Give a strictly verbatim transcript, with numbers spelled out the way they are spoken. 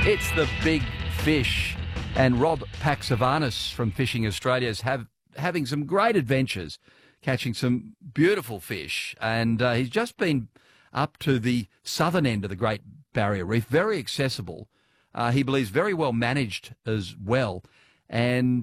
It's the big fish. And Rob Paxavanis from Fishing Australia is have, having some great adventures, catching some beautiful fish. And uh, he's just been up to the southern end of the Great Barrier Reef, very accessible. Uh, he believes very well managed as well. And